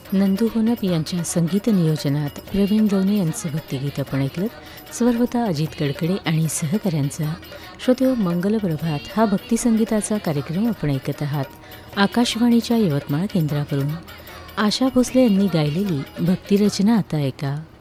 नंदू होनप यांच्या संगीत नियोजनात प्रवीण दवणे यांचं भक्तिगीत आपण ऐकलं. स्वर होता अजित कडकडे आणि सहकाऱ्यांचा. श्रोतेहो, मंगलप्रभात हा भक्तिसंगीताचा कार्यक्रम आपण ऐकत आहात आकाशवाणीच्या यवतमाळ केंद्रावरून. आशा भोसले यांनी गायलेली भक्तिरचना आता ऐका.